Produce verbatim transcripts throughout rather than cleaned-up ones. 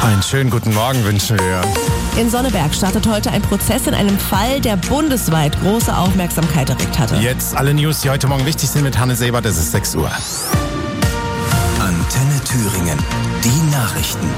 Einen schönen guten Morgen wünschen wir. In Sonneberg startet heute ein Prozess in einem Fall, der bundesweit große Aufmerksamkeit erregt hatte. Jetzt alle News, die heute Morgen wichtig sind mit Hanne Sebert. Es ist sechs Uhr. Antenne Thüringen. Die Nachrichten.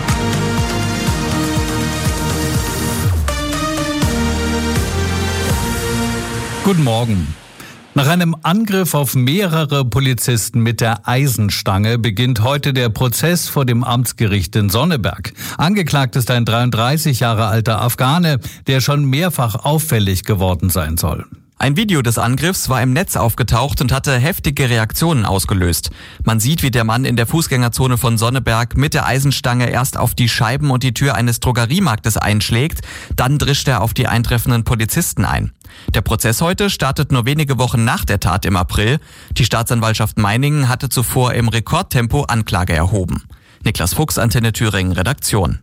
Guten Morgen. Nach einem Angriff auf mehrere Polizisten mit der Eisenstange beginnt heute der Prozess vor dem Amtsgericht in Sonneberg. Angeklagt ist ein dreiunddreißig Jahre alter Afghane, der schon mehrfach auffällig geworden sein soll. Ein Video des Angriffs war im Netz aufgetaucht und hatte heftige Reaktionen ausgelöst. Man sieht, wie der Mann in der Fußgängerzone von Sonneberg mit der Eisenstange erst auf die Scheiben und die Tür eines Drogeriemarktes einschlägt, dann drischt er auf die eintreffenden Polizisten ein. Der Prozess heute startet nur wenige Wochen nach der Tat im April. Die Staatsanwaltschaft Meiningen hatte zuvor im Rekordtempo Anklage erhoben. Niklas Fuchs, Antenne Thüringen, Redaktion.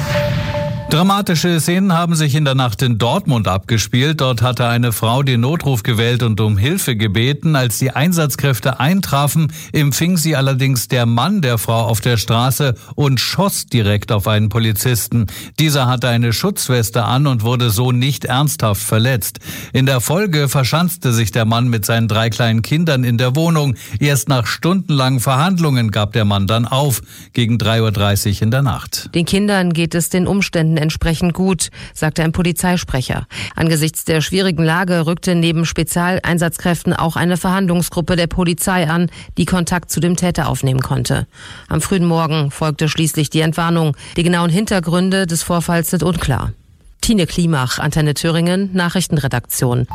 Dramatische Szenen haben sich in der Nacht in Dortmund abgespielt. Dort hatte eine Frau den Notruf gewählt und um Hilfe gebeten. Als die Einsatzkräfte eintrafen, empfing sie allerdings der Mann der Frau auf der Straße und schoss direkt auf einen Polizisten. Dieser hatte eine Schutzweste an und wurde so nicht ernsthaft verletzt. In der Folge verschanzte sich der Mann mit seinen drei kleinen Kindern in der Wohnung. Erst nach stundenlangen Verhandlungen gab der Mann dann auf, gegen drei Uhr dreißig in der Nacht. Den Kindern geht es den Umständen entsprechend gut, sagte ein Polizeisprecher. Angesichts der schwierigen Lage rückte neben Spezialeinsatzkräften auch eine Verhandlungsgruppe der Polizei an, die Kontakt zu dem Täter aufnehmen konnte. Am frühen Morgen folgte schließlich die Entwarnung. Die genauen Hintergründe des Vorfalls sind unklar. Tine Klimach, Antenne Thüringen, Nachrichtenredaktion.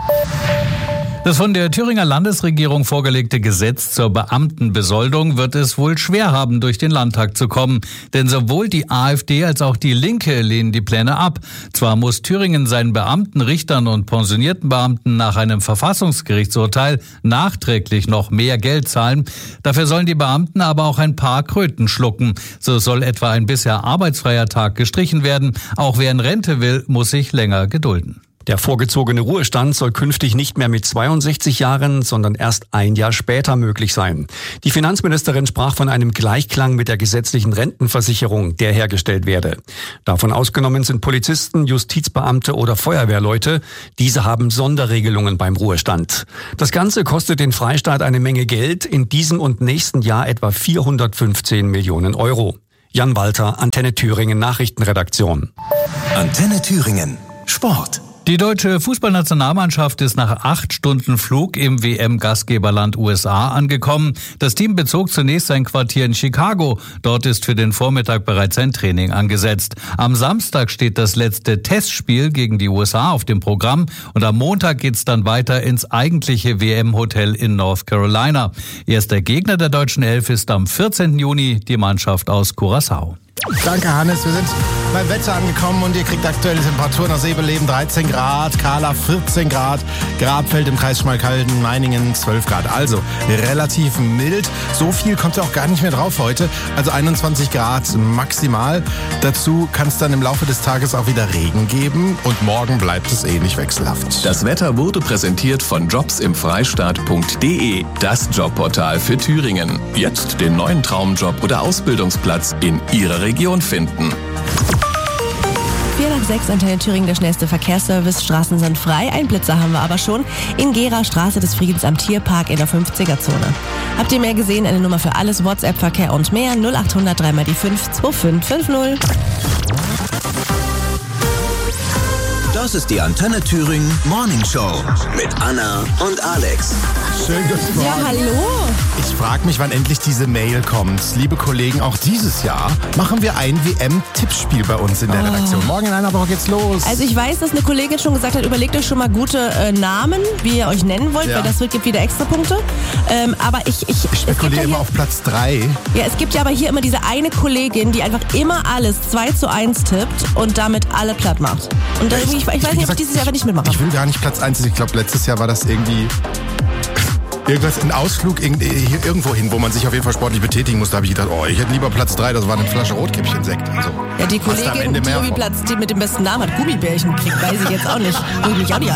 Das von der Thüringer Landesregierung vorgelegte Gesetz zur Beamtenbesoldung wird es wohl schwer haben, durch den Landtag zu kommen. Denn sowohl die AfD als auch die Linke lehnen die Pläne ab. Zwar muss Thüringen seinen Beamten, Richtern und pensionierten Beamten nach einem Verfassungsgerichtsurteil nachträglich noch mehr Geld zahlen. Dafür sollen die Beamten aber auch ein paar Kröten schlucken. So soll etwa ein bisher arbeitsfreier Tag gestrichen werden. Auch wer in Rente will, muss sich länger gedulden. Der vorgezogene Ruhestand soll künftig nicht mehr mit zweiundsechzig Jahren, sondern erst ein Jahr später möglich sein. Die Finanzministerin sprach von einem Gleichklang mit der gesetzlichen Rentenversicherung, der hergestellt werde. Davon ausgenommen sind Polizisten, Justizbeamte oder Feuerwehrleute. Diese haben Sonderregelungen beim Ruhestand. Das Ganze kostet den Freistaat eine Menge Geld, in diesem und nächsten Jahr etwa vierhundertfünfzehn Millionen Euro. Jan Walter, Antenne Thüringen, Nachrichtenredaktion. Antenne Thüringen, Sport. Die deutsche Fußballnationalmannschaft ist nach acht Stunden Flug im W M-Gastgeberland U S A angekommen. Das Team bezog zunächst sein Quartier in Chicago. Dort ist für den Vormittag bereits ein Training angesetzt. Am Samstag steht das letzte Testspiel gegen die U S A auf dem Programm und am Montag geht's dann weiter ins eigentliche W M-Hotel in North Carolina. Erster Gegner der deutschen Elf ist am vierzehnten Juni die Mannschaft aus Curaçao. Danke, Hannes. Wir sind beim Wetter angekommen und ihr kriegt aktuelle Temperaturen aus Sebeleben dreizehn Grad, Kahla vierzehn Grad, Grabfeld im Kreis Schmalkalden, Meiningen zwölf Grad. Also relativ mild. So viel kommt ja auch gar nicht mehr drauf heute. Also einundzwanzig Grad maximal. Dazu kann es dann im Laufe des Tages auch wieder Regen geben und morgen bleibt es ähnlich wechselhaft. Das Wetter wurde präsentiert von jobs im freistaat punkt de, das Jobportal für Thüringen. Jetzt den neuen Traumjob oder Ausbildungsplatz in Ihrer Region finden. vier nach sechs, Antenne Thüringen, der schnellste Verkehrsservice. Straßen sind frei. Ein Blitzer haben wir aber schon. In Gera, Straße des Friedens am Tierpark in der fünfziger-Zone. Habt ihr mehr gesehen? Eine Nummer für alles, WhatsApp-Verkehr und mehr. null achthundert drei mal die fünf zwei fünf fünf null. Das ist die Antenne Thüringen Morning Show mit Anna und Alex. Schönen guten Morgen. Ja, hallo. Ich frage mich, wann endlich diese Mail kommt. Liebe Kollegen, auch dieses Jahr machen wir ein W M-Tippspiel bei uns in der Oh. Redaktion. Morgen in einer Woche geht's los. Also ich weiß, dass eine Kollegin schon gesagt hat, überlegt euch schon mal gute äh, Namen, wie ihr euch nennen wollt, Ja. weil das wird, gibt wieder extra Punkte. Ähm, aber ich... Ich, ich spekuliere ja immer auf Platz drei. Ja, es gibt ja aber hier immer diese eine Kollegin, die einfach immer alles zwei zu eins tippt und damit alle platt macht. Und da Ja, irgendwie, ich, ich weiß nicht, ob ich dieses Jahr aber nicht mitmache. Ich will gar nicht Platz eins. Ich glaube, letztes Jahr war das irgendwie irgendwas, ein Ausflug irgendwo hin, wo man sich auf jeden Fall sportlich betätigen muss. Da habe ich gedacht, oh, ich hätte lieber Platz drei. Das war eine Flasche Rotkäppchen-Sekt. Also, ja, die was da am Kollegin, Ende die mehr irgendwie von. Platz, die mit dem besten Namen hat, Gummibärchen kriegt, weiß ich jetzt auch nicht. Würde mich auch nicht